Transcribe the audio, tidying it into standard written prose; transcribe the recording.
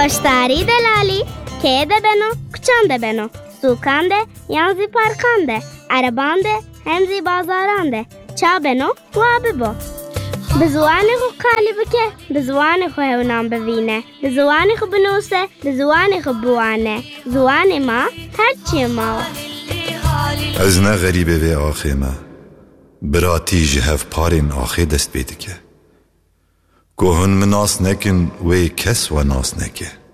داشتاری دلالی که ده بنو کچان ده بنو سوکان ده یانزی پارکان ده عربان ده همزی بازاران ده چا بنو و ببو به زوان خو قالی بکه به زوان خو هونام ببینه به زوان خو بنوسه به زوان خو بوانه زوان ما هرچی ما از نه غریبه و آخه ما براتی جهف پارین آخه دست بیده که گوهن مناس نکن و کس و ناس نکه